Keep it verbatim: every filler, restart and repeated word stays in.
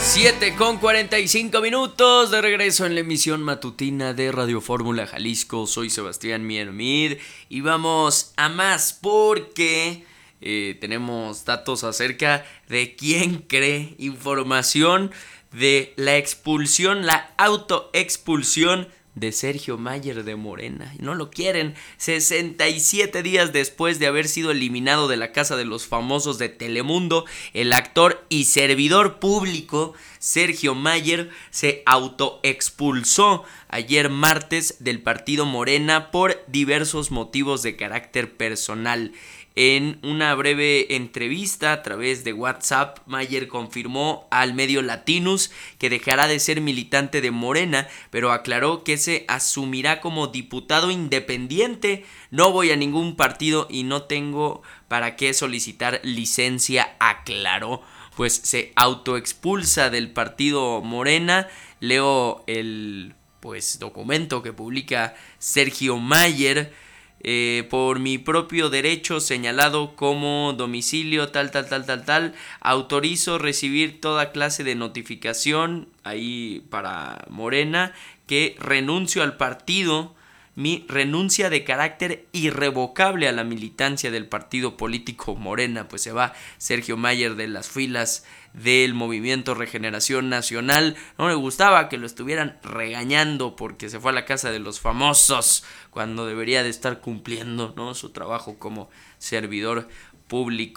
siete con cuarenta y cinco minutos de regreso en la emisión matutina de Radio Fórmula Jalisco. Soy Sebastián Miermid y vamos a más porque eh, tenemos datos acerca de quién cree, información de la expulsión, la autoexpulsión de Sergio Mayer de Morena. No lo quieren. sesenta y siete días después de haber sido eliminado de la Casa de los Famosos de Telemundo, el actor y servidor público Sergio Mayer se autoexpulsó ayer martes del partido Morena por diversos motivos de carácter personal. En una breve entrevista a través de WhatsApp, Mayer confirmó al medio Latinus que dejará de ser militante de Morena, pero aclaró que se asumirá como diputado independiente. No voy a ningún partido y no tengo para qué solicitar licencia, aclaró. Pues se autoexpulsa del partido Morena. Leo el pues documento que publica Sergio Mayer. Eh, por mi propio derecho señalado como domicilio tal tal tal tal tal autorizo recibir toda clase de notificación ahí para Morena que renuncio al partido. Mi renuncia de carácter irrevocable a la militancia del partido político Morena. Pues se va Sergio Mayer de las filas del Movimiento Regeneración Nacional. No le gustaba que lo estuvieran regañando porque se fue a la Casa de los Famosos cuando debería de estar cumpliendo, ¿no?, su trabajo como servidor público.